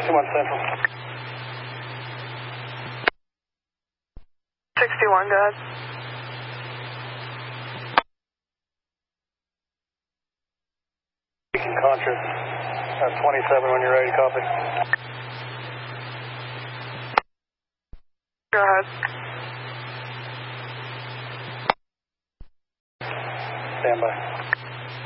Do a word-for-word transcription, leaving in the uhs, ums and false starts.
sixty-one Central. sixty-one, go ahead. Speaking Contra, uh, twenty-seven when you're ready to copy. Go ahead. Stand by.